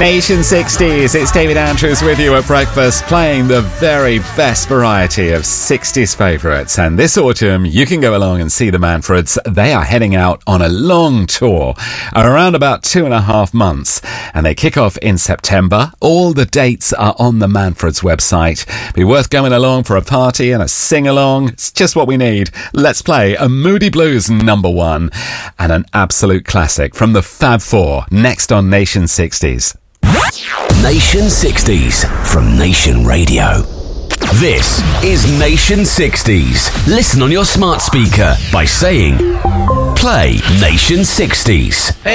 Nation 60s, it's David Andrews with you at breakfast, playing the very best variety of 60s favourites. And this autumn, you can go along and see the Manfreds. They are heading out on a long tour, around about 2.5 months. And they kick off in September. All the dates are on the Manfreds website. Be worth going along for a party and a sing-along. It's just what we need. Let's play a Moody Blues #1 and an absolute classic from the Fab Four, next on Nation 60s. Nation 60s from Nation Radio. This is Nation 60s. Listen on your smart speaker by saying, play Nation 60s.